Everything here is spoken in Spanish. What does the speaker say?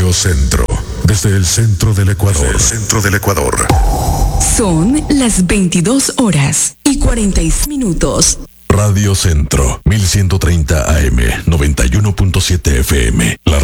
Radio Centro, desde el centro del Ecuador. Son las 22:46. Radio Centro, 1130 AM, 91.7 FM. La